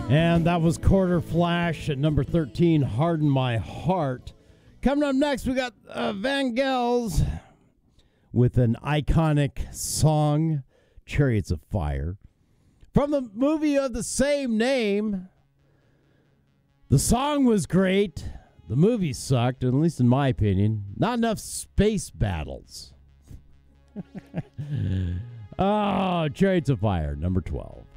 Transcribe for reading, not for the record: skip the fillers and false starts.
And that was Quarter Flash at number 13, Harden My Heart. Coming up next, we got Vangelis with an iconic song, Chariots of Fire. From the movie of the same name, the song was great. The movie sucked, at least in my opinion. Not enough space battles. Oh, Chariots of Fire, number 12.